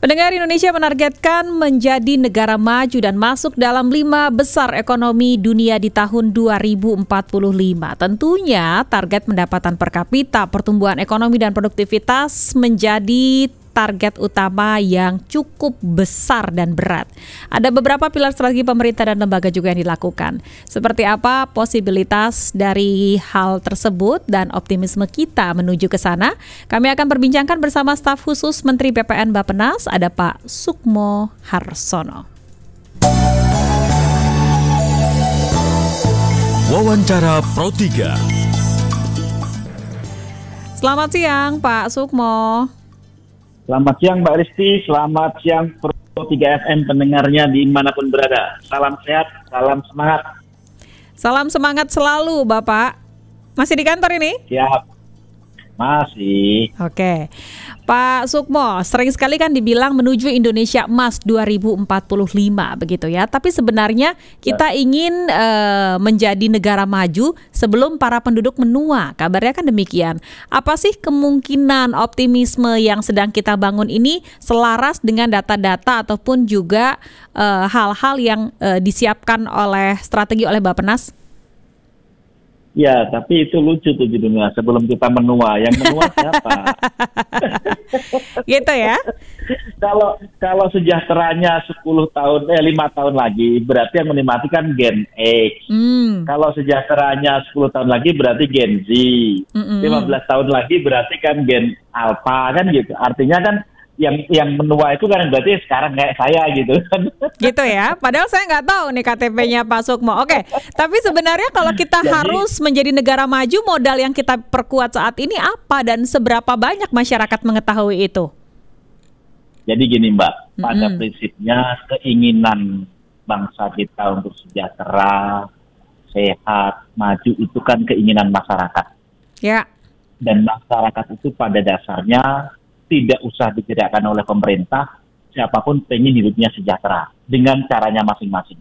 Pendengar, Indonesia menargetkan menjadi negara maju dan masuk dalam 5 besar ekonomi dunia di tahun 2045. Tentunya target pendapatan per kapita, pertumbuhan ekonomi dan produktivitas menjadi target utama yang cukup besar dan berat. Ada beberapa pilar strategi pemerintah dan lembaga juga yang dilakukan. Seperti apa posibilitas dari hal tersebut dan optimisme kita menuju ke sana? Kami akan perbincangkan bersama staf khusus Menteri BPN Bappenas, ada Pak Sukmo Harsono. Wawancara Pro 3. Selamat siang Pak Sukmo. Selamat siang Mbak Risti, selamat siang Pro 3 FM pendengarnya dimanapun berada. Salam sehat, salam semangat. Salam semangat selalu Bapak. Masih di kantor ini? Siap, masih. Oke. Pak Sukmo, sering sekali kan dibilang menuju Indonesia Emas 2045 begitu ya. Tapi sebenarnya kita ingin menjadi negara maju sebelum para penduduk menua. Kabarnya kan demikian. Apa sih kemungkinan optimisme yang sedang kita bangun ini selaras dengan data-data ataupun juga hal-hal yang disiapkan oleh strategi oleh Bappenas? Ya, tapi itu lucu tuh judulnya, sebelum kita menua. Yang menua siapa? Gitu ya? Kalau sejahteranya 5 tahun lagi, berarti yang menikmati kan Gen X. Kalau sejahteranya 10 tahun lagi, berarti Gen Z. 15 tahun lagi, berarti kan Gen Alpha, kan gitu. Artinya kan yang menua itu kan berarti sekarang kayak saya gitu kan. Gitu ya, padahal saya nggak tahu nih KTP-nya Pak Sukmo. Oke, tapi sebenarnya kalau kita harus menjadi negara maju, modal yang kita perkuat saat ini apa dan seberapa banyak masyarakat mengetahui itu? Jadi gini Mbak, pada prinsipnya keinginan bangsa kita untuk sejahtera, sehat, maju itu kan keinginan masyarakat. Ya. Dan masyarakat itu pada dasarnya tidak usah digerakkan oleh pemerintah, siapapun pengen hidupnya sejahtera dengan caranya masing-masing.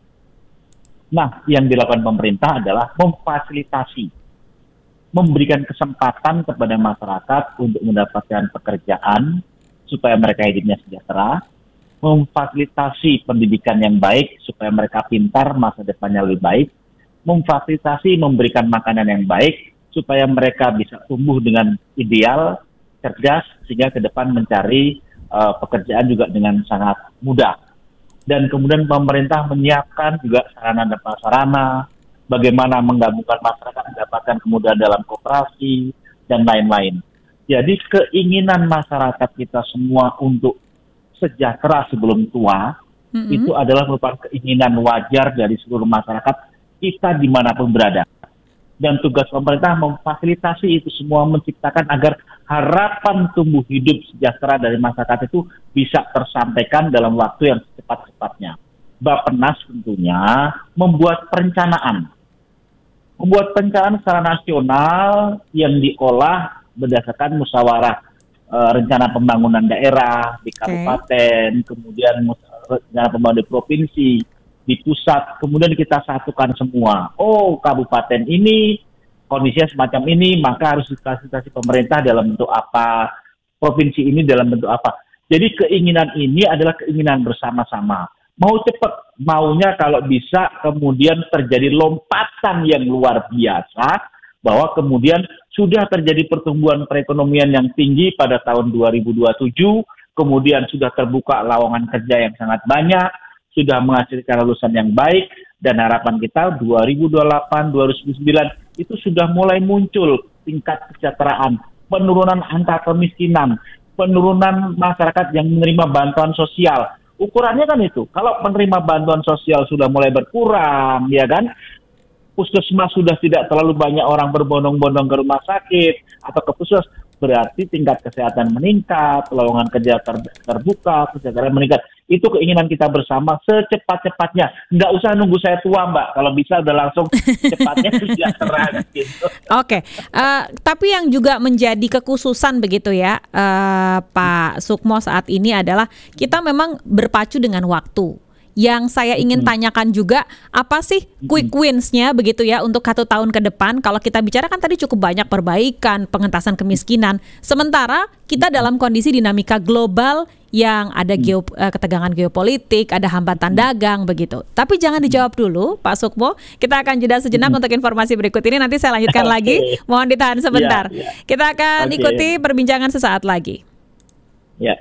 Nah, yang dilakukan pemerintah adalah memfasilitasi, memberikan kesempatan kepada masyarakat untuk mendapatkan pekerjaan supaya mereka hidupnya sejahtera, memfasilitasi pendidikan yang baik supaya mereka pintar, masa depannya lebih baik, memfasilitasi memberikan makanan yang baik supaya mereka bisa tumbuh dengan ideal, cerdas, sehingga ke depan mencari pekerjaan juga dengan sangat mudah. Dan kemudian pemerintah menyiapkan juga sarana dan prasarana, bagaimana menggabungkan masyarakat mendapatkan kemudahan dalam koperasi, dan lain-lain. Jadi keinginan masyarakat kita semua untuk sejahtera sebelum tua, itu adalah merupakan keinginan wajar dari seluruh masyarakat kita dimanapun berada. Dan tugas pemerintah memfasilitasi itu semua, menciptakan agar harapan tumbuh hidup sejahtera dari masyarakat itu bisa tersampaikan dalam waktu yang secepat-cepatnya. Bappenas tentunya membuat perencanaan secara nasional yang diolah berdasarkan musyawarah rencana pembangunan daerah di kabupaten, kemudian rencana pembangunan di provinsi, di pusat, kemudian kita satukan semua. Oh, kabupaten ini kondisinya semacam ini, maka harus difasilitasi pemerintah dalam bentuk apa, provinsi ini dalam bentuk apa. Jadi keinginan ini adalah keinginan bersama-sama. Mau cepat, maunya kalau bisa kemudian terjadi lompatan yang luar biasa, bahwa kemudian sudah terjadi pertumbuhan perekonomian yang tinggi pada tahun 2027, kemudian sudah terbuka lowongan kerja yang sangat banyak, sudah menghasilkan lulusan yang baik, dan harapan kita 2028-2029 itu sudah mulai muncul tingkat kesejahteraan, penurunan angka kemiskinan, penurunan masyarakat yang menerima bantuan sosial. Ukurannya kan itu, kalau penerima bantuan sosial sudah mulai berkurang, ya kan, puskesmas sudah tidak terlalu banyak orang berbondong-bondong ke rumah sakit atau ke puskesmas, berarti tingkat kesehatan meningkat, lowongan kerja terbuka, kesejahteraan meningkat. Itu keinginan kita bersama secepat-cepatnya. Nggak usah nunggu saya tua, Mbak. Kalau bisa udah langsung cepatnya sejahtera gitu. Oke, tapi yang juga menjadi kekhususan begitu ya, Pak Sukmo saat ini adalah kita memang berpacu dengan waktu. Yang saya ingin tanyakan juga, apa sih quick wins-nya begitu ya untuk 1 tahun ke depan? Kalau kita bicara kan tadi cukup banyak perbaikan, pengentasan kemiskinan. Sementara kita dalam kondisi dinamika global yang ada ketegangan geopolitik, ada hambatan dagang begitu. Tapi jangan dijawab dulu, Pak Sukmo. Kita akan jeda sejenak untuk informasi berikut ini. Nanti saya lanjutkan lagi. Mohon ditahan sebentar. Kita akan ikuti perbincangan sesaat lagi. Ya.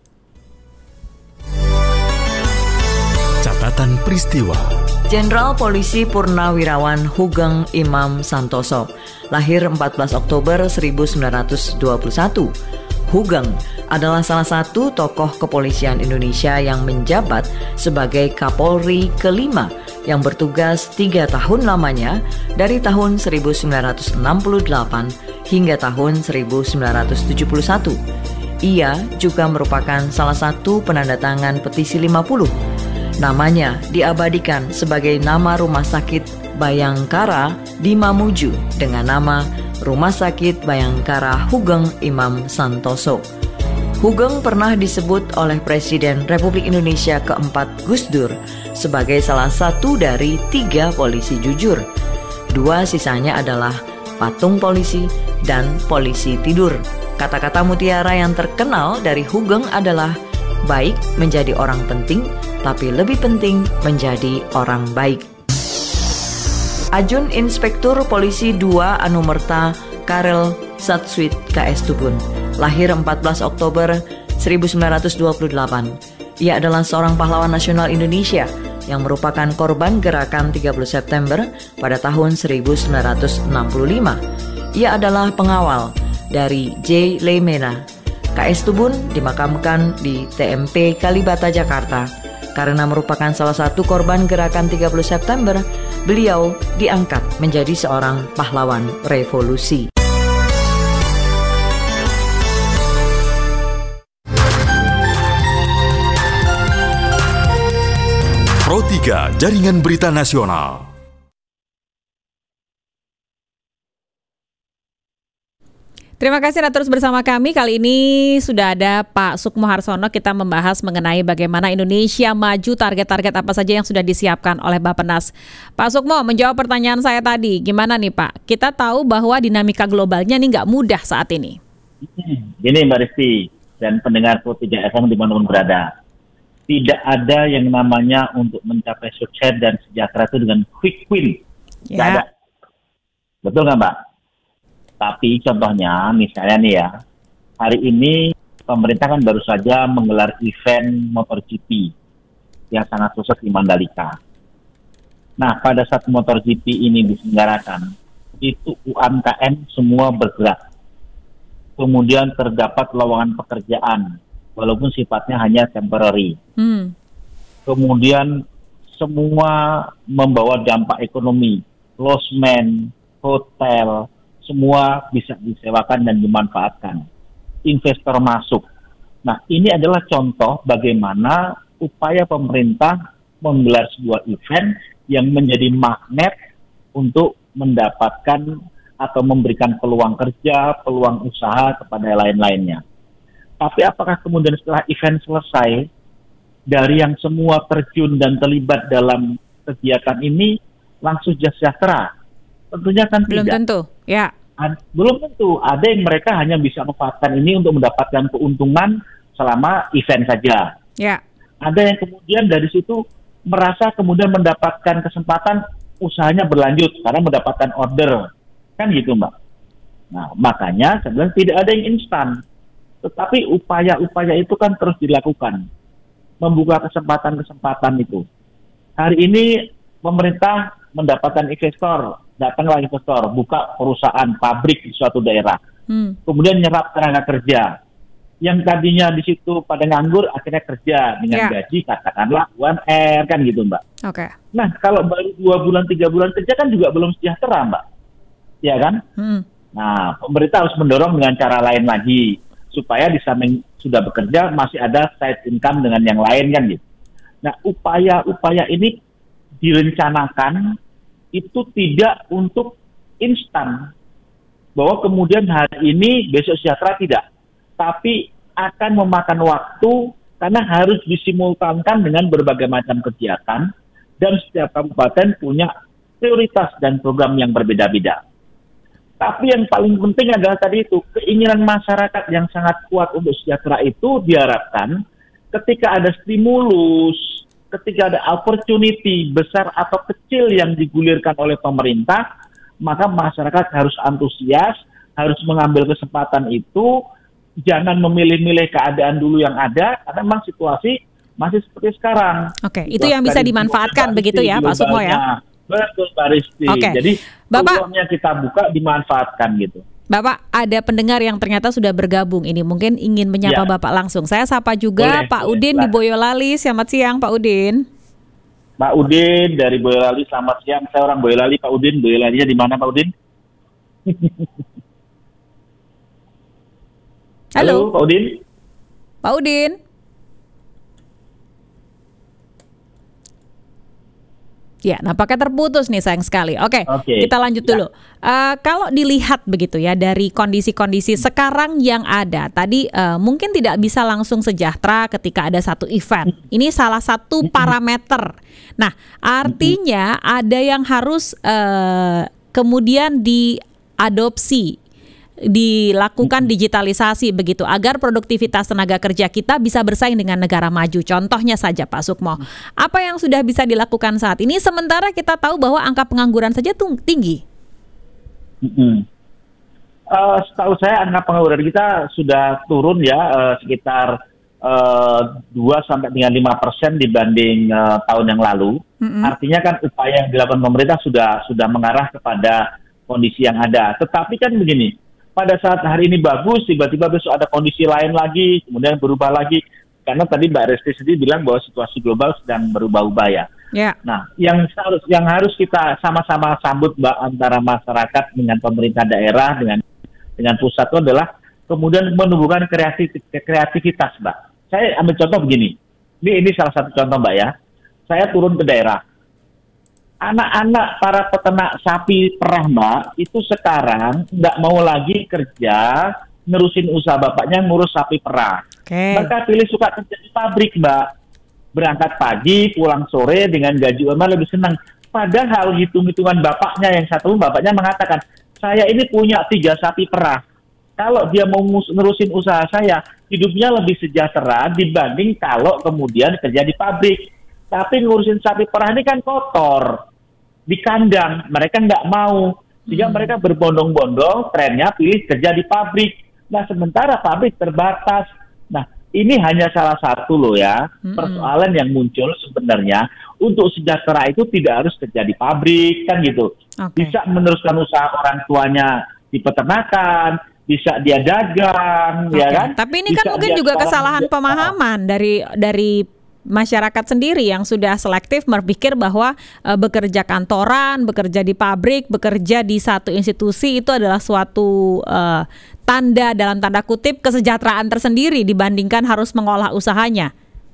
Catatan peristiwa. Jenderal Polisi Purnawirawan Hugeng Imam Santoso, lahir 14 Oktober 1921. Hugeng adalah salah satu tokoh kepolisian Indonesia yang menjabat sebagai Kapolri kelima yang bertugas 3 tahun lamanya dari tahun 1968 hingga tahun 1971. Ia juga merupakan salah satu penandatangan petisi 50. Namanya diabadikan sebagai nama Rumah Sakit Bayangkara di Mamuju dengan nama Rumah Sakit Bayangkara Hugeng Imam Santoso. Hugeng pernah disebut oleh Presiden Republik Indonesia keempat Gus Dur sebagai salah satu dari 3 polisi jujur. 2 sisanya adalah patung polisi dan polisi tidur. Kata-kata mutiara yang terkenal dari Hugeng adalah baik menjadi orang penting, tapi lebih penting menjadi orang baik. Ajun Inspektur Polisi 2 Anumerta Karel Satswit KS Tubun, lahir 14 Oktober 1928. Ia adalah seorang pahlawan nasional Indonesia yang merupakan korban gerakan 30 September pada tahun 1965. Ia adalah pengawal dari J. Leimena. KS Tubun dimakamkan di TMP Kalibata, Jakarta. Karena merupakan salah satu korban gerakan 30 September, beliau diangkat menjadi seorang pahlawan revolusi. Pro 3 Jaringan Berita Nasional. Terima kasih Anda terus bersama kami. Kali ini sudah ada Pak Sukmo Harsono. Kita membahas mengenai bagaimana Indonesia maju, target-target apa saja yang sudah disiapkan oleh Bappenas. Pak Sukmo, menjawab pertanyaan saya tadi, gimana nih Pak? Kita tahu bahwa dinamika globalnya ini nggak mudah saat ini. Gini Mbak Risti dan pendengar Pro 3 FM dimanapun berada. Tidak ada yang namanya untuk mencapai sukses dan sejahtera itu dengan quick win. Nggak ada. Betul nggak Mbak? Tapi contohnya, misalnya nih ya, hari ini pemerintah kan baru saja menggelar event MotoGP yang sangat sukses di Mandalika. Nah, pada saat MotoGP ini diselenggarakan, itu UMKM semua bergerak. Kemudian terdapat lowongan pekerjaan, walaupun sifatnya hanya temporary. Kemudian semua membawa dampak ekonomi, losmen, hotel, semua bisa disewakan dan dimanfaatkan. Investor masuk. Nah, ini adalah contoh bagaimana upaya pemerintah menggelar sebuah event yang menjadi magnet untuk mendapatkan atau memberikan peluang kerja, peluang usaha kepada lain-lainnya. Tapi apakah kemudian setelah event selesai, dari yang semua terjun dan terlibat dalam kegiatan ini langsung sejahtera? Tentunya kan belum tidak. Tentu, ya. Belum tentu. Ada yang mereka hanya bisa memanfaatkan ini untuk mendapatkan keuntungan selama event saja. Ya. Ada yang kemudian dari situ merasa kemudian mendapatkan kesempatan usahanya berlanjut karena mendapatkan order. Kan gitu Mbak. Nah, makanya sebenarnya tidak ada yang instan. Tetapi upaya-upaya itu kan terus dilakukan. Membuka kesempatan-kesempatan itu. Hari ini pemerintah mendapatkan investor, datanglah investor, buka perusahaan pabrik di suatu daerah, kemudian nyerap tenaga kerja, yang tadinya di situ pada nganggur akhirnya kerja dengan gaji katakanlah UMR kan gitu Mbak. Oke. Nah kalau baru 2 bulan 3 bulan kerja kan juga belum sejahtera Mbak, ya kan? Nah pemerintah harus mendorong dengan cara lain lagi supaya di samping sudah bekerja masih ada side income dengan yang lain kan gitu. Nah upaya-upaya ini direncanakan itu tidak untuk instan, bahwa kemudian hari ini besok sejahtera, tidak, tapi akan memakan waktu karena harus disimultankan dengan berbagai macam kegiatan dan setiap kabupaten punya prioritas dan program yang berbeda-beda. Tapi yang paling penting adalah tadi itu, keinginan masyarakat yang sangat kuat untuk sejahtera itu diharapkan ketika ada stimulus, ketika ada opportunity besar atau kecil yang digulirkan oleh pemerintah, maka masyarakat harus antusias, harus mengambil kesempatan itu, jangan memilih-milih keadaan dulu yang ada, karena memang situasi masih seperti sekarang. Oke, itu yang bisa dimanfaatkan begitu ya Pak Sukmo ya? Betul Pak Risti. Oke. Jadi Bapak, peluangnya kita buka dimanfaatkan gitu. Bapak, ada pendengar yang ternyata sudah bergabung ini, mungkin ingin menyapa Ya. Bapak langsung. Saya sapa juga Boleh, Pak boleh, Udin di silakan. Boyolali. Selamat siang Pak Udin. Pak Udin dari Boyolali, selamat siang. Saya orang Boyolali, Pak Udin. Boyolalinya di mana Pak Udin? Halo Pak Udin. Pak Udin. Ya, nampaknya terputus nih, sayang sekali. Oke, Oke. kita lanjut dulu. Kalau dilihat begitu ya dari kondisi-kondisi sekarang yang ada, tadi mungkin tidak bisa langsung sejahtera ketika ada satu event. Ini salah satu parameter. Nah, artinya ada yang harus kemudian diadopsi, dilakukan digitalisasi begitu agar produktivitas tenaga kerja kita bisa bersaing dengan negara maju. Contohnya saja Pak Sukmo, apa yang sudah bisa dilakukan saat ini sementara kita tahu bahwa angka pengangguran saja tinggi? Setahu saya angka pengangguran kita sudah turun ya, sekitar 2-5% dibanding tahun yang lalu. Artinya kan upaya yang dilakukan pemerintah sudah mengarah kepada kondisi yang ada. Tetapi kan begini, pada saat hari ini bagus, tiba-tiba besok ada kondisi lain lagi, kemudian berubah lagi. Karena tadi Mbak Resti sendiri bilang bahwa situasi global sedang berubah-ubah ya. Ya. Nah, yang harus kita sama-sama sambut Mbak, antara masyarakat dengan pemerintah daerah dengan pusat itu adalah kemudian menumbuhkan kreativitas Mbak. Saya ambil contoh begini. Ini salah satu contoh Mbak ya. Saya turun ke daerah. Anak-anak para peternak sapi perah Mbak, itu sekarang nggak mau lagi kerja nerusin usaha bapaknya ngurus sapi perah. Mereka pilih suka kerja di pabrik Mbak. Berangkat pagi, pulang sore dengan gaji UMR lebih senang. Padahal hitung-hitungan bapaknya yang satu, bapaknya mengatakan, saya ini punya 3 sapi perah. Kalau dia mau nerusin usaha saya, hidupnya lebih sejahtera dibanding kalau kemudian kerja di pabrik. Tapi ngurusin sapi perah ini kan kotor, di kandang, mereka nggak mau. Sehingga mereka berbondong-bondong, trennya pilih kerja di pabrik. Nah, sementara pabrik terbatas. Nah, ini hanya salah satu loh ya, persoalan yang muncul sebenarnya. Untuk sejahtera itu tidak harus kerja di pabrik, kan gitu. Bisa meneruskan usaha orang tuanya di peternakan, bisa dia dagang, ya kan? Tapi ini bisa kan mungkin juga kesalahan pemahaman dari masyarakat sendiri yang sudah selektif berpikir bahwa bekerja kantoran, bekerja di pabrik, bekerja di satu institusi itu adalah suatu tanda dalam tanda kutip kesejahteraan tersendiri dibandingkan harus mengolah usahanya.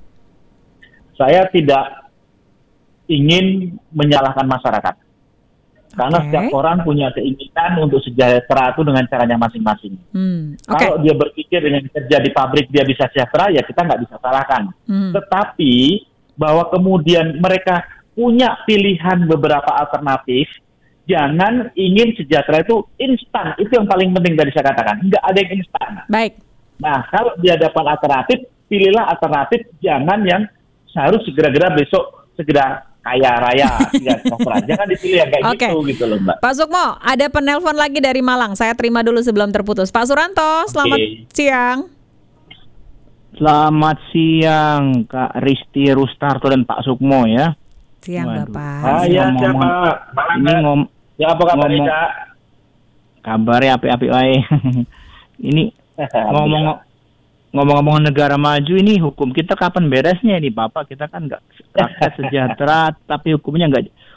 Saya tidak ingin menyalahkan masyarakat. Karena setiap orang punya keinginan untuk sejahtera itu dengan caranya masing-masing. Kalau dia berpikir dengan kerja di pabrik dia bisa sejahtera, ya kita nggak bisa salahkan. Tetapi bahwa kemudian mereka punya pilihan beberapa alternatif, jangan ingin sejahtera itu instan. Itu yang paling penting tadi saya katakan. Nggak ada yang instan. Baik. Nah, kalau dia dapat alternatif, pilihlah alternatif, jangan yang harus segera-gera besok segera kaya raya, jangan dipilih yang kayak gitu loh Mbak. Pak Sukmo, ada penelpon lagi dari Malang. Saya terima dulu sebelum terputus. Pak Suranto, selamat siang. Selamat siang Kak Risti Rustarto dan Pak Sukmo ya. Siang Bapak. Ya siapa? Ini ya apa kabarnya? Kabarnya api-api wae. Ini ngomong-ngomong negara maju ini hukum kita kapan beresnya ini Bapak? Kita kan nggak rakyat sejahtera tapi hukumnya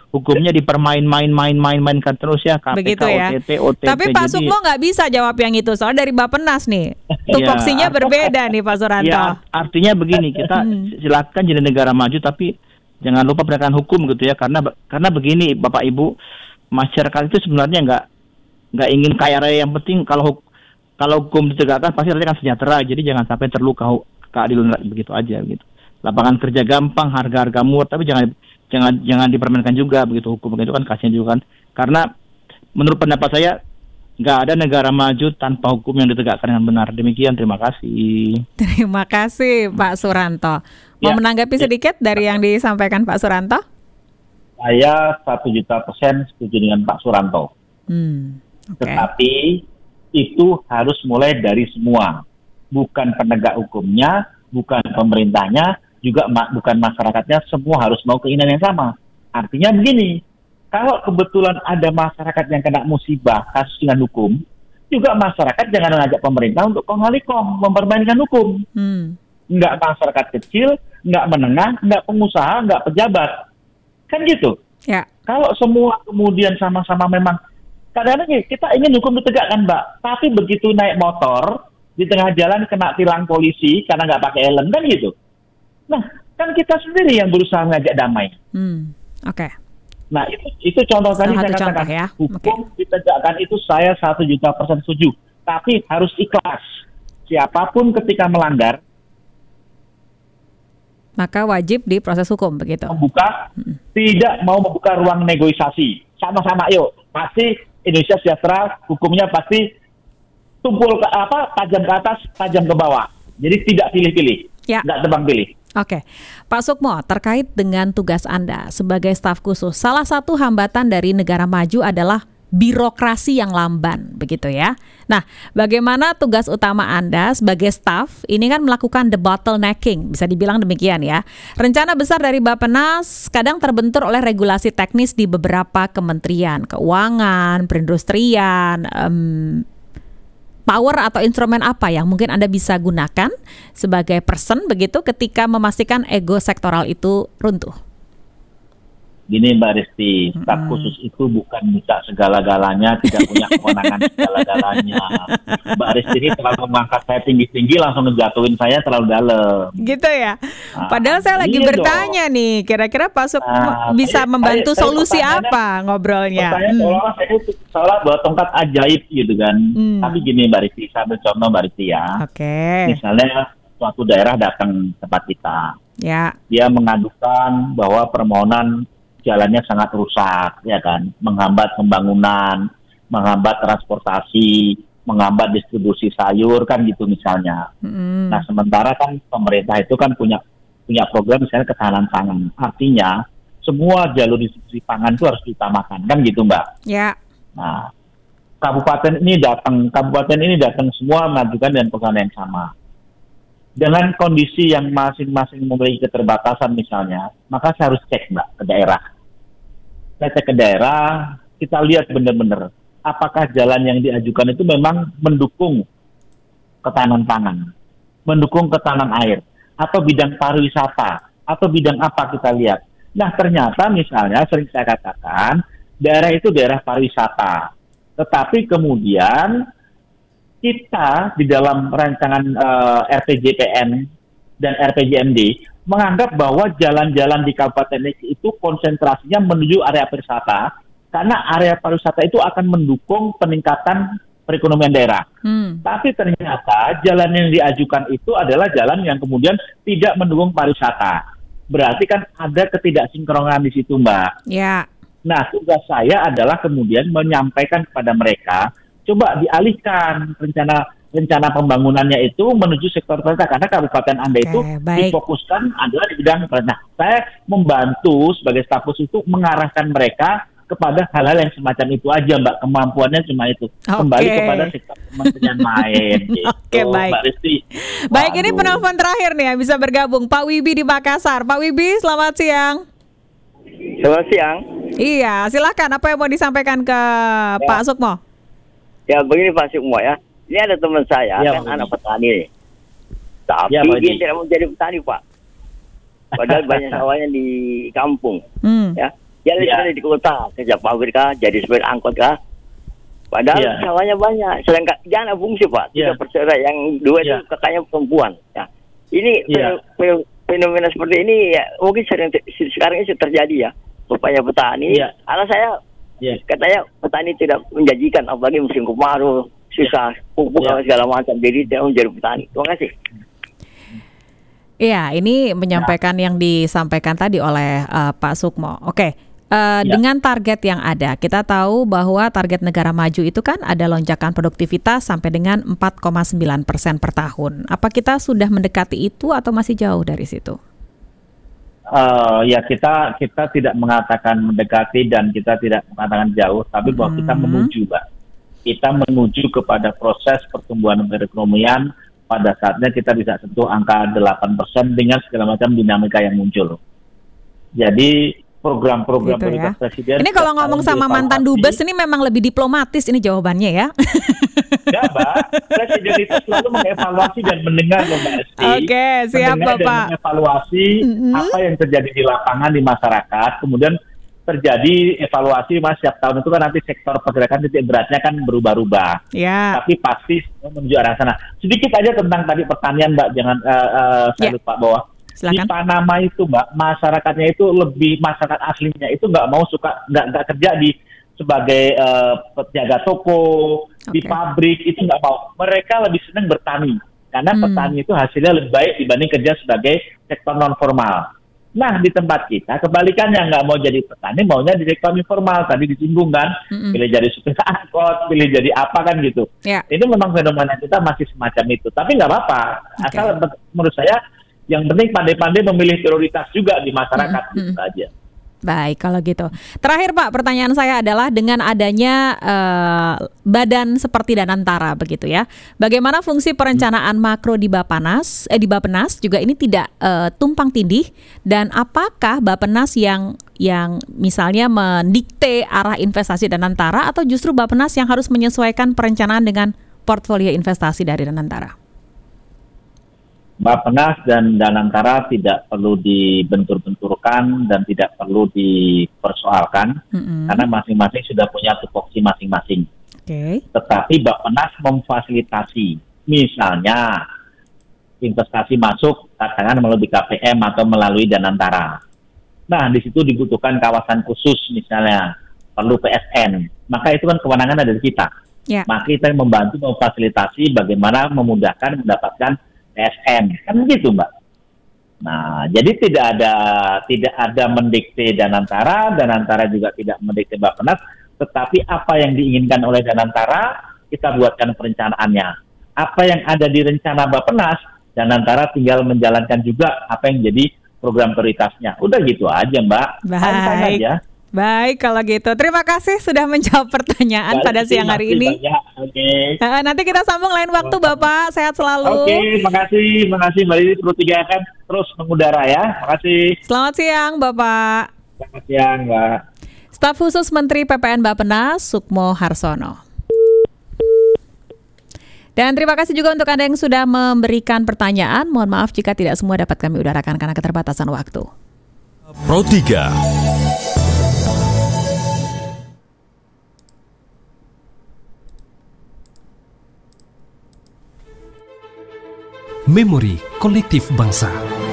dipermain-mainkan terus ya, KPK, begitu ya. OTT. Tapi Pak Sukmo nggak bisa jawab yang itu soal dari Bappenas nih. Tupoksinya berbeda nih Pak Suranto. Ya, artinya begini, kita silakan jadi negara maju tapi jangan lupa penegakan hukum gitu ya, karena begini Bapak Ibu, masyarakat itu sebenarnya nggak ingin kaya raya, yang penting kalau hukum ditegakkan pasti nanti akan sejahtera. Jadi jangan sampai terluka keadilan begitu aja gitu. Lapangan kerja gampang, harga-harga murah, tapi jangan dipermainkan juga begitu hukum begitu kan, kasihan juga kan. Karena menurut pendapat saya nggak ada negara maju tanpa hukum yang ditegakkan dengan benar. Demikian, terima kasih. Terima kasih Pak Suranto. Mau menanggapi sedikit dari yang disampaikan Pak Suranto? Saya 1.000.000% setuju dengan Pak Suranto. Okay. Tetapi itu harus mulai dari semua. Bukan penegak hukumnya, bukan pemerintahnya, juga bukan masyarakatnya, semua harus mau keinginan yang sama. Artinya begini, kalau kebetulan ada masyarakat yang kena musibah kasus dengan hukum, juga masyarakat jangan mengajak pemerintah untuk kong-kali-kong mempermainkan hukum. Nggak masyarakat kecil, nggak menengah, nggak pengusaha, nggak pejabat. Kan gitu. Ya. Kalau semua kemudian sama-sama memang, kadang-kadang kita ingin hukum ditegakkan, Mbak, tapi begitu naik motor, di tengah jalan kena tilang polisi karena nggak pakai helm, kan gitu. Nah, kan kita sendiri yang berusaha mengajak damai. Oke. Nah, itu contoh tadi saya katakan. Ya? Hukum ditegakkan itu saya 1.000.000% setuju. Tapi harus ikhlas. Siapapun ketika melanggar, maka wajib diproses hukum, begitu. Tidak mau membuka ruang negosiasi. Sama-sama, yuk. Pasti Indonesia sejahtera, hukumnya pasti tumpul ke tajam ke atas, tajam ke bawah. Jadi tidak pilih-pilih. Ya. Nggak tebang pilih. Oke, Pak Sukmo, terkait dengan tugas Anda sebagai staf khusus, salah satu hambatan dari negara maju adalah birokrasi yang lamban, begitu ya. Nah, bagaimana tugas utama Anda sebagai staf ini kan melakukan the bottlenecking, bisa dibilang demikian ya. Rencana besar dari Bappenas kadang terbentur oleh regulasi teknis di beberapa kementerian, keuangan, perindustrian, power atau instrumen apa yang mungkin Anda bisa gunakan sebagai person begitu ketika memastikan ego sektoral itu runtuh? Gini Mbak Risti, staf khusus itu bukan bisa segala-galanya, tidak punya kewenangan segala-galanya. Mbak Risti ini terlalu mengangkat saya tinggi-tinggi, langsung ngejatuhin saya terlalu dalam. Gitu ya? Padahal saya lagi bertanya nih, kira-kira Pak Sukmo bisa membantu solusi apa ngobrolnya? Pertanyaan seolah bawa tongkat ajaib gitu kan. Tapi gini Mbak Risti, saya ambil contoh Mbak Risti ya. Oke. Misalnya suatu daerah datang ke tempat kita. Ya. Dia mengadukan bahwa permohonan jalannya sangat rusak, ya kan, menghambat pembangunan, menghambat transportasi, menghambat distribusi sayur, kan gitu misalnya. Nah, sementara kan pemerintah itu kan punya program misalnya ketahanan pangan. Artinya semua jalur distribusi pangan itu harus diutamakan, kan gitu Mbak. Ya. Nah, kabupaten ini datang semua mengajukan dengan program yang sama. Dengan kondisi yang masing-masing memiliki keterbatasan misalnya, maka saya harus cek Mbak ke daerah. Saya cek ke daerah, kita lihat benar-benar apakah jalan yang diajukan itu memang mendukung ketahanan pangan, mendukung ketahanan air, atau bidang pariwisata, atau bidang apa kita lihat. Nah ternyata misalnya sering saya katakan, daerah itu daerah pariwisata, tetapi kemudian kita di dalam rancangan RPJPN dan RPJMD menganggap bahwa jalan-jalan di Kabupaten itu konsentrasinya menuju area pariwisata, karena area pariwisata itu akan mendukung peningkatan perekonomian daerah. Tapi ternyata jalan yang diajukan itu adalah jalan yang kemudian tidak mendukung pariwisata. Berarti kan ada ketidaksinkronan di situ, Mbak. Ya. Nah, tugas saya adalah kemudian menyampaikan kepada mereka, coba dialihkan rencana pembangunannya itu menuju sektor pariwisata, karena kabupaten Anda itu difokuskan adalah di bidang pariwisata. Nah, saya membantu sebagai staf khusus itu mengarahkan mereka kepada hal-hal yang semacam itu aja, Mbak. Kemampuannya cuma itu. Kembali kepada sektor kementerian lain. Gitu, baik. Mbak Risti. Baik, ini penelpon terakhir nih yang bisa bergabung. Pak Wibi di Makassar. Pak Wibi, selamat siang. Selamat siang. Iya, silakan. Apa yang mau disampaikan ke Pak Sukmo? Ya, begini Pak Sukmo ya. Ini ada teman saya, kan anak petani. Tapi dia tidak mau jadi petani, Pak. Padahal banyak sawahnya di kampung. Ya. Dia ada di kota, kerja pabrik kah, jadi supir angkot kah. Padahal sawahnya banyak. Sedangkan dia anak fungsi, Pak. Tidak bercerai. Yang dua itu kakaknya perempuan. Ya. Ini fenomena seperti ini ya mungkin sekarang ini terjadi ya. Rupanya petani. Alas saya katanya petani tidak menjanjikan, apalagi musim kemarau, susah pupuk segala macam, jadi tidak menjadi petani. Terima kasih. Iya, ini menyampaikan yang disampaikan tadi oleh Pak Sukmo. Oke. Dengan target yang ada, kita tahu bahwa target negara maju itu kan ada lonjakan produktivitas sampai dengan 4,9% per tahun. Apa kita sudah mendekati itu atau masih jauh dari situ? Ya kita tidak mengatakan mendekati dan kita tidak mengatakan jauh, tapi bahwa kita menuju, Mbak. Kita menuju kepada proses pertumbuhan perekonomian pada saatnya kita bisa sentuh angka 8% dengan segala macam dinamika yang muncul. Jadi program-program prioritas presiden. Ini kalau ngomong sama mantan dubes ini memang lebih diplomatis ini jawabannya ya. Ya, Mbak. Presiden itu selalu mengevaluasi dan mendengar, Mbak Esti. Oke, siap Bapak. Dan mengevaluasi apa yang terjadi di lapangan di masyarakat. Kemudian terjadi evaluasi, Mas, setiap tahun itu kan nanti sektor pergerakan titik beratnya kan berubah-ubah. Ya. Tapi pasti menuju arah sana. Sedikit aja tentang tadi pertanian, Mbak. Jangan saya lupa bahwa silakan. Di Panama itu, Mbak, masyarakatnya itu lebih masyarakat aslinya itu nggak kerja sebagai penjaga toko, di pabrik, itu nggak mau. Mereka lebih senang bertani karena petani itu hasilnya lebih baik dibanding kerja sebagai sektor non formal. Nah, di tempat kita kebalikannya, nggak mau jadi petani, maunya di sektor informal. Tadi disinggung kan, pilih jadi supir angkot, pilih jadi apa kan gitu. Itu memang fenomena kita masih semacam itu. Tapi nggak apa-apa, asal menurut saya yang penting pandai-pandai memilih prioritas juga di masyarakat, gitu aja. Baik, kalau gitu. Terakhir Pak, pertanyaan saya adalah dengan adanya badan seperti Danantara begitu ya, bagaimana fungsi perencanaan makro di Bappenas juga ini tidak tumpang tindih, dan apakah Bappenas yang misalnya mendikte arah investasi Danantara atau justru Bappenas yang harus menyesuaikan perencanaan dengan portfolio investasi dari Danantara? Bappenas dan Danantara tidak perlu dibentur-benturkan dan tidak perlu dipersoalkan karena masing-masing sudah punya tupoksi masing-masing. Tetapi Bappenas memfasilitasi, misalnya investasi masuk katakan melalui KPM atau melalui Danantara. Nah, di situ dibutuhkan kawasan khusus misalnya, perlu PSN, maka itu kan kewenangan ada di kita. Maka kita membantu memfasilitasi bagaimana memudahkan mendapatkan PSN, kan begitu, Mbak. Nah, jadi tidak ada mendikte Danantara juga tidak mendikte Bappenas, tetapi apa yang diinginkan oleh Danantara kita buatkan perencanaannya. Apa yang ada di rencana Bappenas, Danantara tinggal menjalankan juga apa yang jadi program prioritasnya. Udah gitu aja, Mbak. Baik. Aja. Baik, kalau gitu. Terima kasih sudah menjawab pertanyaan pada siang hari ini. Nanti kita sambung lain waktu, Bapak. Sehat selalu. Oke, makasih Mbak Lili. Perlu 3 akan terus mengudara ya. Makasih. Selamat siang, Bapak. Selamat siang, Mbak. Staf khusus Menteri PPN Bappenas, Sukmo Harsono. Dan terima kasih juga untuk Anda yang sudah memberikan pertanyaan. Mohon maaf jika tidak semua dapat kami udarakan karena keterbatasan waktu. Pro 3. Memori kolektif bangsa.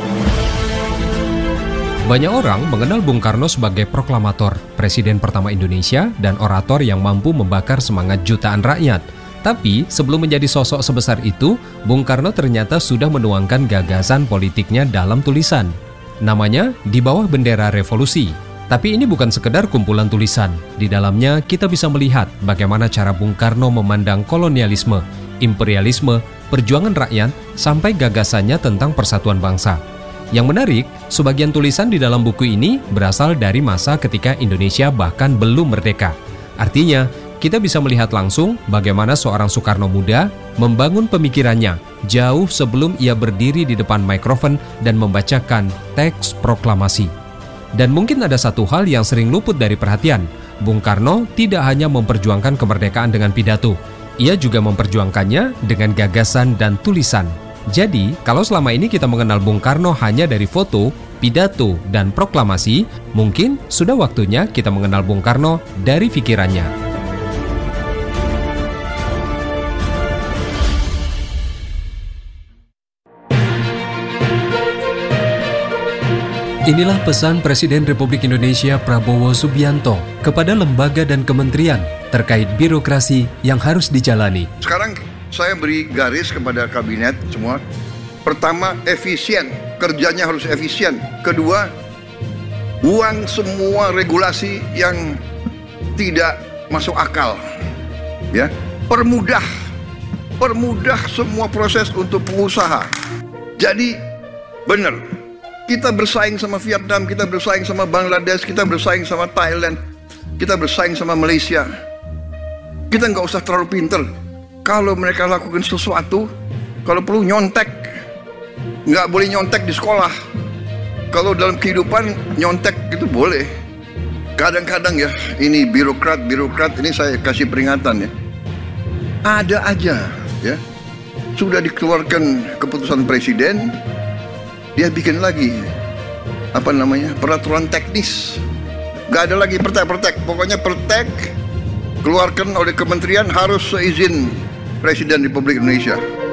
Banyak orang mengenal Bung Karno sebagai proklamator, presiden pertama Indonesia, dan orator yang mampu membakar semangat jutaan rakyat. Tapi sebelum menjadi sosok sebesar itu, Bung Karno ternyata sudah menuangkan gagasan politiknya dalam tulisan. Namanya Di Bawah Bendera Revolusi. Tapi ini bukan sekedar kumpulan tulisan. Di dalamnya kita bisa melihat bagaimana cara Bung Karno memandang kolonialisme, imperialisme, perjuangan rakyat, sampai gagasannya tentang persatuan bangsa. Yang menarik, sebagian tulisan di dalam buku ini berasal dari masa ketika Indonesia bahkan belum merdeka. Artinya, kita bisa melihat langsung bagaimana seorang Soekarno muda membangun pemikirannya jauh sebelum ia berdiri di depan mikrofon dan membacakan teks proklamasi. Dan mungkin ada satu hal yang sering luput dari perhatian. Bung Karno tidak hanya memperjuangkan kemerdekaan dengan pidato, ia juga memperjuangkannya dengan gagasan dan tulisan. Jadi, kalau selama ini kita mengenal Bung Karno hanya dari foto, pidato, dan proklamasi, mungkin sudah waktunya kita mengenal Bung Karno dari pikirannya. Inilah pesan Presiden Republik Indonesia Prabowo Subianto kepada lembaga dan kementerian terkait birokrasi yang harus dijalani. Sekarang saya beri garis kepada kabinet semua. Pertama, efisien. kerjanya harus efisien. Kedua, buang semua regulasi yang tidak masuk akal. Ya, permudah semua proses untuk pengusaha. Jadi benar, kita bersaing sama Vietnam, kita bersaing sama Bangladesh, kita bersaing sama Thailand, kita bersaing sama Malaysia. Kita nggak usah terlalu pinter. Kalau mereka lakukan sesuatu, kalau perlu nyontek, nggak boleh nyontek di sekolah. Kalau dalam kehidupan nyontek itu boleh. Kadang-kadang ya, ini birokrat ini saya kasih peringatan ya. Ada aja ya, sudah dikeluarkan keputusan presiden, dia bikin lagi peraturan teknis. Nggak ada lagi pertek. Pokoknya pertek keluarkan oleh kementerian harus seizin Presiden Republik Indonesia.